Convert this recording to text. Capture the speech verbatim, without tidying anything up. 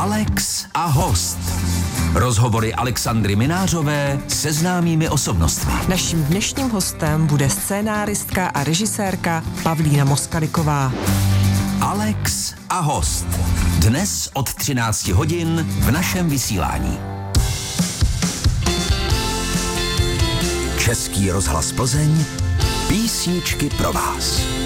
Alex a host. Rozhovory Alexandry Minářové se známými osobnostmi. Naším dnešním hostem bude scénáristka a režisérka Pavlína Moskaliková. Alex a host. Dnes od třinácti hodin v našem vysílání. Český rozhlas Plzeň. Písničky pro vás.